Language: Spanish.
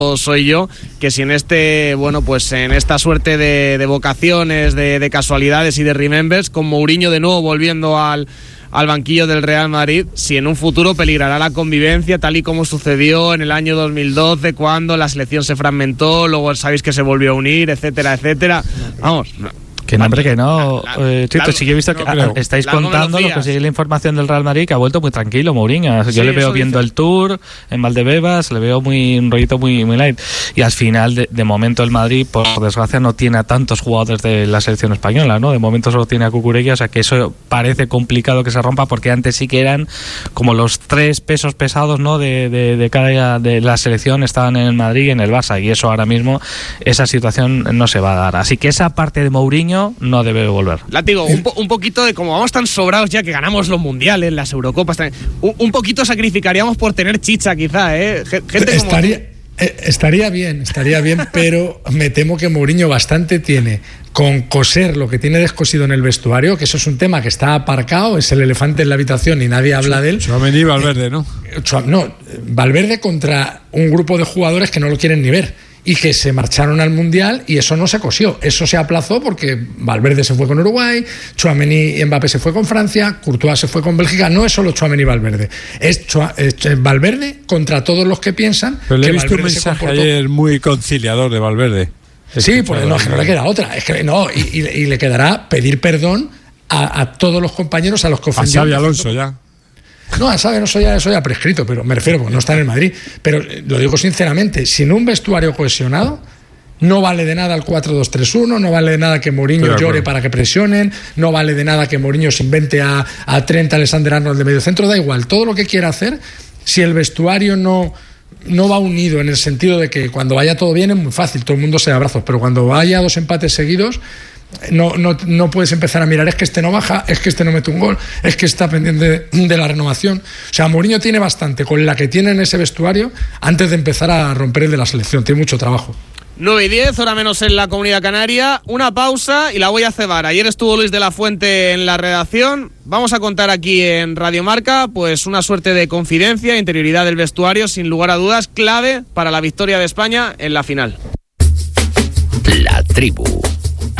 soy yo, que si en en esta suerte de vocaciones, de casualidades y de remembers, con Mourinho de nuevo volviendo al banquillo del Real Madrid, si en un futuro peligrará la convivencia, tal y como sucedió en el año 2012, cuando la selección se fragmentó, luego sabéis que se volvió a unir, etcétera, etcétera. Vamos, que no, hombre, que no. Tito, sí que he visto que estáis contando lo que sigue la información del Real Madrid, que ha vuelto muy tranquilo Mourinho. Yo le veo viendo el Tour en Valdebebas, le veo un rollito muy light. Y al final, de momento, el Madrid, por desgracia, no tiene a tantos jugadores de la selección española, ¿no? De momento solo tiene a Cucurella, o sea que eso parece complicado que se rompa, porque antes sí que eran como los 3 pesos pesados, ¿no? De cada de la selección estaban en el Madrid y en el Barça, y eso ahora mismo, esa situación no se va a dar. Así que esa parte de Mourinho no debe volver. Látigo, un poquito de, como vamos tan sobrados ya que ganamos los mundiales, las Eurocopas, un poquito sacrificaríamos por tener chicha, quizá, ¿eh? Gente estaría bien, pero me temo que Mourinho bastante tiene con coser lo que tiene descosido en el vestuario, que eso es un tema que está aparcado, es el elefante en la habitación y nadie habla de él. Tchouaméni y Valverde, ¿no? No, Valverde contra un grupo de jugadores que no lo quieren ni ver, y que se marcharon al Mundial, y eso no se cosió, eso se aplazó porque Valverde se fue con Uruguay, Tchouaméni y Mbappé se fue con Francia, Courtois se fue con Bélgica. No es solo Tchouaméni y Valverde, es Valverde contra todos los que piensan. Pero le he visto un mensaje ayer muy conciliador de Valverde. Sí, pues no, es que no le queda otra, es que no, y le quedará pedir perdón a todos los compañeros a los que ofendió. A Xabi Alonso ya. No, a Xabi Alonso eso ya prescrito, pero me refiero porque no está en el Madrid. Pero lo digo sinceramente, sin un vestuario cohesionado, no vale de nada el 4-2-3-1, no vale de nada que Mourinho llore para que presionen, no vale de nada que Mourinho se invente a Trent Alexander-Arnold de medio centro, da igual, todo lo que quiera hacer, si el vestuario no va unido, en el sentido de que cuando vaya todo bien es muy fácil, todo el mundo se da abrazos, pero cuando vaya 2 empates seguidos, no puedes empezar a mirar, es que este no baja, es que este no mete un gol, es que está pendiente de la renovación. O sea, Mourinho tiene bastante con la que tiene en ese vestuario antes de empezar a romper el de la selección, tiene mucho trabajo. 9:10, hora menos en la Comunidad Canaria, una pausa y la voy a cebar. Ayer estuvo Luis de la Fuente en la redacción, vamos a contar aquí en Radio Marca pues una suerte de confidencia, interioridad del vestuario, sin lugar a dudas, clave para la victoria de España en la final. La Tribu.